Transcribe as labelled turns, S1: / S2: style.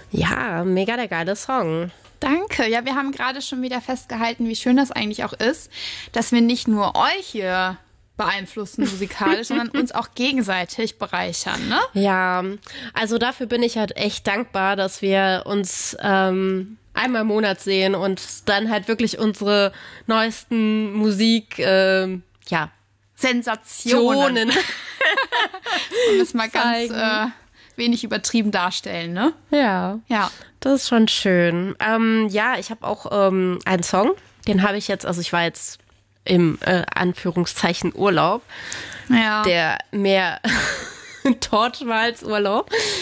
S1: Ja, mega der geile Song.
S2: Danke. Ja, wir haben gerade schon wieder festgehalten, wie schön das eigentlich auch ist, dass wir nicht nur euch hier beeinflussen musikalisch, sondern uns auch gegenseitig bereichern, ne?
S1: Ja, also dafür bin ich halt echt dankbar, dass wir uns einmal im Monat sehen und dann halt wirklich unsere neuesten Musik, ja,
S2: Sensationen.
S1: Zonen
S2: Und das mal ganz
S1: zeigen.
S2: wenig übertrieben darstellen, ne?
S1: Ja,
S2: Ja.
S1: das ist schon schön. Ja, ich habe auch einen Song, den habe ich jetzt, also ich war jetzt im Anführungszeichen Urlaub,
S2: Ja.
S1: der mehr Torch war als Urlaub.